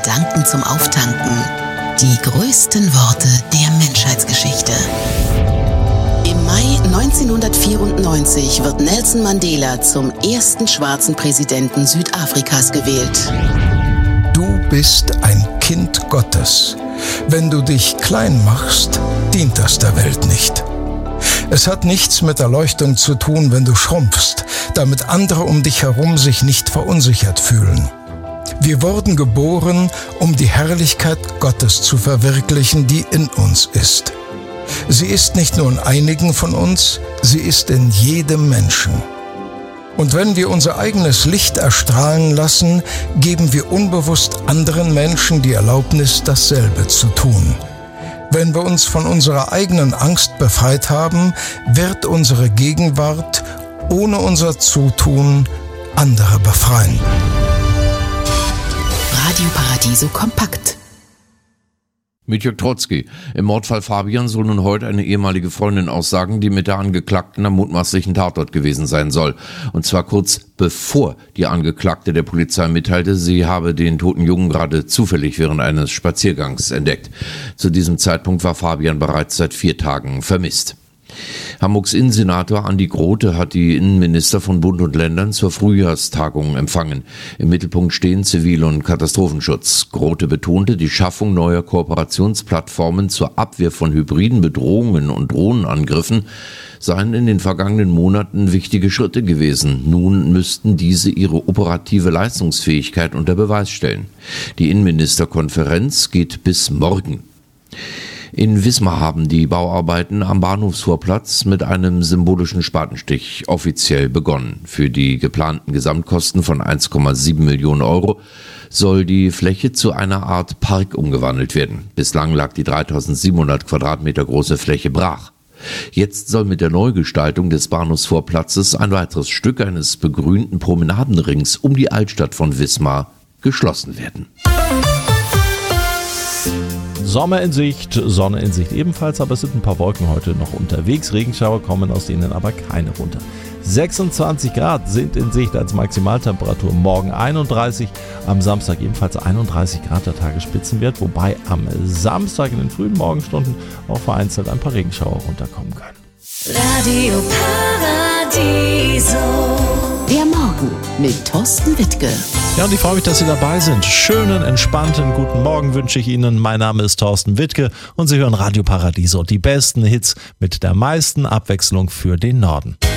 Gedanken zum Auftanken. Die größten Worte der Menschheitsgeschichte. Im Mai 1994 wird Nelson Mandela zum ersten schwarzen Präsidenten Südafrikas gewählt. Du bist ein Kind Gottes. Wenn du dich klein machst, dient das der Welt nicht. Es hat nichts mit Erleuchtung zu tun, wenn du schrumpfst, damit andere um dich herum sich nicht verunsichert fühlen. Wir wurden geboren, um die Herrlichkeit Gottes zu verwirklichen, die in uns ist. Sie ist nicht nur in einigen von uns, sie ist in jedem Menschen. Und wenn wir unser eigenes Licht erstrahlen lassen, geben wir unbewusst anderen Menschen die Erlaubnis, dasselbe zu tun. Wenn wir uns von unserer eigenen Angst befreit haben, wird unsere Gegenwart ohne unser Zutun andere befreien. Radio Paradiso kompakt. Mit Jörg Trotzki. Im Mordfall Fabian soll nun heute eine ehemalige Freundin aussagen, die mit der Angeklagten am mutmaßlichen Tatort gewesen sein soll. Und zwar kurz bevor die Angeklagte der Polizei mitteilte, sie habe den toten Jungen gerade zufällig während eines Spaziergangs entdeckt. Zu diesem Zeitpunkt war Fabian bereits seit 4 Tagen vermisst. Hamburgs Innensenator Andi Grote hat die Innenminister von Bund und Ländern zur Frühjahrstagung empfangen. Im Mittelpunkt stehen Zivil- und Katastrophenschutz. Grote betonte, die Schaffung neuer Kooperationsplattformen zur Abwehr von hybriden Bedrohungen und Drohnenangriffen seien in den vergangenen Monaten wichtige Schritte gewesen. Nun müssten diese ihre operative Leistungsfähigkeit unter Beweis stellen. Die Innenministerkonferenz geht bis morgen. In Wismar haben die Bauarbeiten am Bahnhofsvorplatz mit einem symbolischen Spatenstich offiziell begonnen. Für die geplanten Gesamtkosten von 1,7 Millionen Euro soll die Fläche zu einer Art Park umgewandelt werden. Bislang lag die 3700 Quadratmeter große Fläche brach. Jetzt soll mit der Neugestaltung des Bahnhofsvorplatzes ein weiteres Stück eines begrünten Promenadenrings um die Altstadt von Wismar geschlossen werden. Sommer in Sicht, Sonne in Sicht ebenfalls, aber es sind ein paar Wolken heute noch unterwegs. Regenschauer kommen, aus denen aber keine runter. 26 Grad sind in Sicht als Maximaltemperatur. Morgen 31, am Samstag ebenfalls 31 Grad der Tagesspitzenwert, wobei am Samstag in den frühen Morgenstunden auch vereinzelt ein paar Regenschauer runterkommen können. Radio Paradiso. Der Morgen mit Thorsten Wittke. Ja, und ich freue mich, dass Sie dabei sind. Schönen, entspannten guten Morgen wünsche ich Ihnen. Mein Name ist Thorsten Wittke und Sie hören Radio Paradiso. Die besten Hits mit der meisten Abwechslung für den Norden.